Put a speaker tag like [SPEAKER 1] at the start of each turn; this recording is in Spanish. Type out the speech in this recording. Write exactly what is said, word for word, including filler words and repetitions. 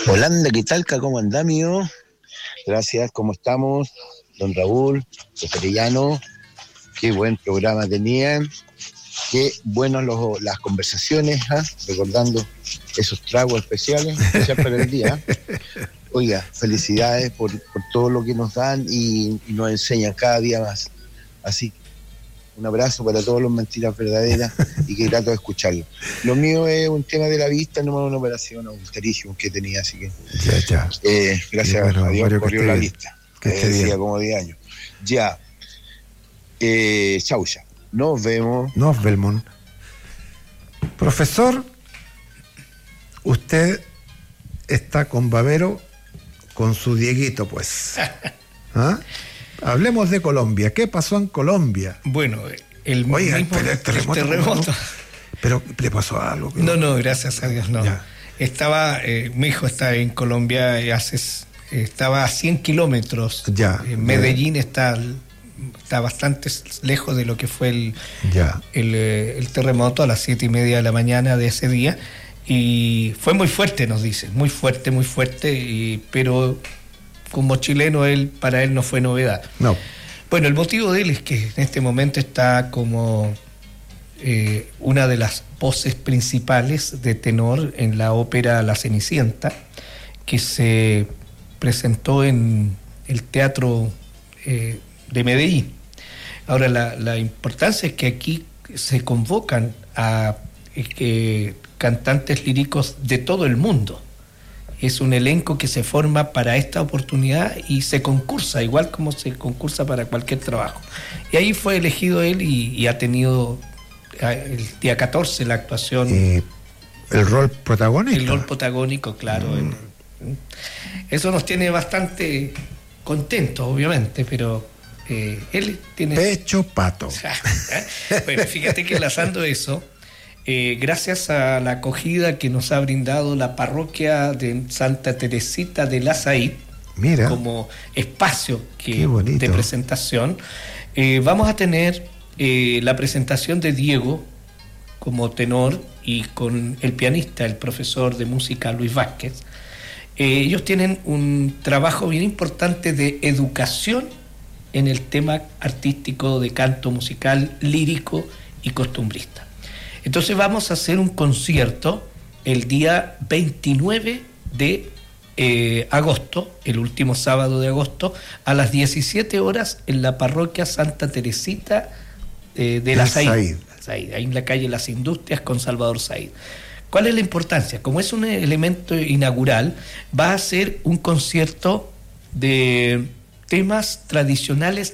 [SPEAKER 1] Holanda, ¿qué tal? ¿Cómo andá, amigo? Gracias, ¿cómo estamos? Don Raúl, Don Perellano, qué buen programa tenían, qué buenas los, las conversaciones, ¿eh? Recordando esos tragos especiales, especial para el día. Oiga, felicidades por, por todo lo que nos dan y, y nos enseñan cada día más. Así que un abrazo para todos los Mentiras Verdaderas y que trato de escucharlo. Lo mío es un tema de la vista, no es una operación austerísima que tenía, así que
[SPEAKER 2] ya, ya.
[SPEAKER 1] Eh, gracias bueno, a Dios corrió la
[SPEAKER 2] bien.
[SPEAKER 1] vista. Que eh, decía como diez años. Ya. Eh, chau ya. Nos vemos.
[SPEAKER 2] Nos vemos. Profesor, usted está con Bavero, con su Dieguito, pues. ¿Ah? Hablemos de Colombia. ¿Qué pasó en Colombia?
[SPEAKER 3] Bueno, el
[SPEAKER 2] Oiga,
[SPEAKER 3] mismo
[SPEAKER 2] pero el terremoto.
[SPEAKER 3] El terremoto.
[SPEAKER 2] ¿No? Pero le pasó algo.
[SPEAKER 3] No, no, gracias a Dios, no. Ya. Estaba, eh, mi hijo está en Colombia, y hace, estaba a cien kilómetros.
[SPEAKER 2] Ya.
[SPEAKER 3] En Medellín ya. está, está bastante lejos de lo que fue el,
[SPEAKER 2] ya.
[SPEAKER 3] el, el terremoto a las siete y media de la mañana de ese día. Y fue muy fuerte, nos dice, muy fuerte, muy fuerte, y, pero como chileno, él para él no fue novedad.
[SPEAKER 2] No.
[SPEAKER 3] Bueno, el motivo de él es que en este momento está como eh, una de las voces principales de tenor en la ópera La Cenicienta, que se presentó en el Teatro eh, de Medellín. Ahora, la, la importancia es que aquí se convocan a eh, cantantes líricos de todo el mundo. Es un elenco que se forma para esta oportunidad y se concursa, igual como se concursa para cualquier trabajo. Y ahí fue elegido él y, y ha tenido el día catorce la actuación.
[SPEAKER 2] Eh, ¿El rol protagónico?
[SPEAKER 3] El rol protagónico, claro. Mm. Eso nos tiene bastante contentos, obviamente, pero eh, él tiene...
[SPEAKER 2] Pecho pato.
[SPEAKER 3] Bueno, fíjate que enlazando eso... Eh, gracias a la acogida que nos ha brindado la parroquia de Santa Teresita de la Said,
[SPEAKER 2] Mira,
[SPEAKER 3] como espacio que, de presentación, eh, vamos a tener eh, la presentación de Diego como tenor y con el pianista, el profesor de música Luis Vázquez. Eh, ellos tienen un trabajo bien importante de educación en el tema artístico de canto musical, lírico y costumbrista. Entonces vamos a hacer un concierto el día veintinueve de eh, agosto, el último sábado de agosto, a las diecisiete horas en la parroquia Santa Teresita eh, de la Said, Said, ahí en la calle Las Industrias con Salvador Said. ¿Cuál es la importancia? Como es un elemento inaugural, va a ser un concierto de temas tradicionales